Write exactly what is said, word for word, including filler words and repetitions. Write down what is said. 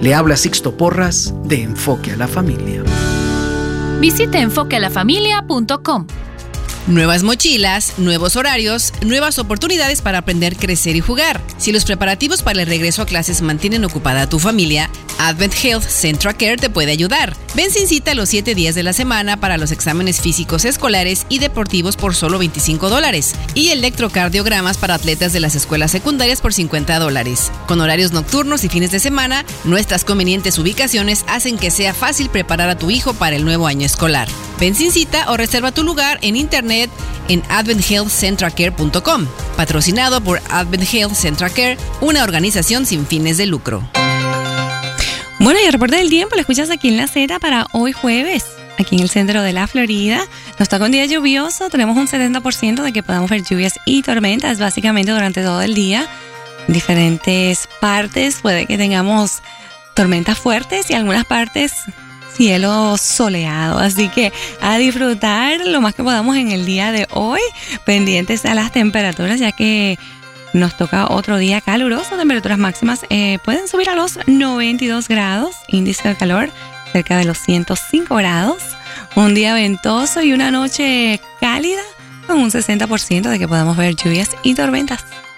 Le habla Sixto Porras de Enfoque a la Familia. Visite enfoque a la familia punto com. Nuevas mochilas, nuevos horarios, nuevas oportunidades para aprender, crecer y jugar. Si los preparativos para el regreso a clases mantienen ocupada a tu familia, Advent Health Central Care te puede ayudar. Ven sin cita los siete días de la semana para los exámenes físicos escolares y deportivos por solo veinticinco dólares y electrocardiogramas para atletas de las escuelas secundarias por cincuenta dólares. Con horarios nocturnos y fines de semana, nuestras convenientes ubicaciones hacen que sea fácil preparar a tu hijo para el nuevo año escolar. Ven sin cita o reserva tu lugar en internet en advent health central care punto com, patrocinado por Advent Health Central Care, una organización sin fines de lucro. Bueno, y el reporte del tiempo lo escuchas aquí en La Z para hoy jueves, aquí en el centro de la Florida. Nos toca un día lluvioso, tenemos un setenta por ciento de que podamos ver lluvias y tormentas básicamente durante todo el día. En diferentes partes puede que tengamos tormentas fuertes y algunas partes cielo soleado, así que a disfrutar lo más que podamos en el día de hoy, pendientes a las temperaturas, ya que nos toca otro día caluroso. Temperaturas máximas eh, pueden subir a los noventa y dos grados, índice de calor cerca de los ciento cinco grados, un día ventoso y una noche cálida con un sesenta por ciento de que podamos ver lluvias y tormentas.